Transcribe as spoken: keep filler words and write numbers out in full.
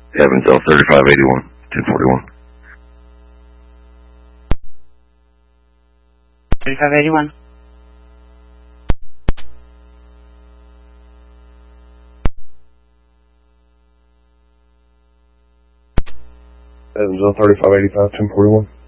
Evansville thirty-five eighty-one, ten forty-one. thirty-five eighty-one. Evansville thirty-five eighty-five, ten forty-one.